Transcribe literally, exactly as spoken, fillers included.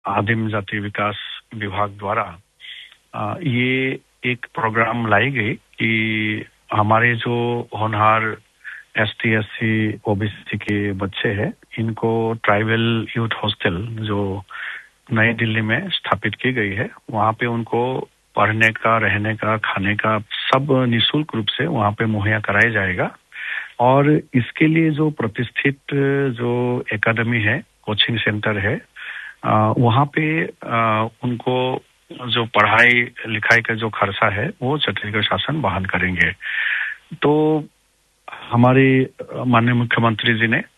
आदिम जाति विकास विभाग द्वारा ये एक प्रोग्राम लाई गई कि हमारे जो होनहार एसटी एससी ओबीसी के बच्चे हैं, इनको ट्राइबल यूथ हॉस्टल जो नई दिल्ली में स्थापित की गई है, वहाँ पे उनको पढ़ने का, रहने का, खाने का सब निःशुल्क रूप से वहाँ पे मुहैया कराया जाएगा। और इसके लिए जो प्रतिष्ठित जो एकेडमी है, कोचिंग सेंटर है, वहाँ पे उनको जो पढ़ाई लिखाई का जो खर्चा है वो छत्तीसगढ़ शासन वहन करेंगे। तो हमारे माननीय मुख्यमंत्री जी ने